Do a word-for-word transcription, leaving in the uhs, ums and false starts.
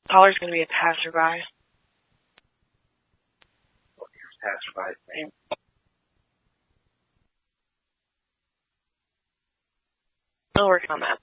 Caller's gonna be a passerby. Passerby's name. I'll work on that.